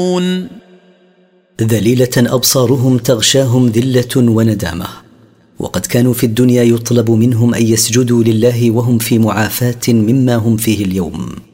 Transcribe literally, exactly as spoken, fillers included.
ذليلة أبصارهم تغشاهم ذلة وندامة، وقد كانوا في الدنيا يطلب منهم أن يسجدوا لله وهم في معافاة مما هم فيه اليوم.